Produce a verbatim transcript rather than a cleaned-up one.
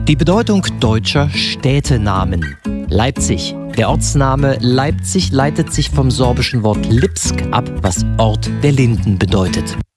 Die Bedeutung deutscher Städtenamen. Leipzig. Der Ortsname Leipzig leitet sich vom sorbischen Wort Lipsk ab, was Ort der Linden bedeutet.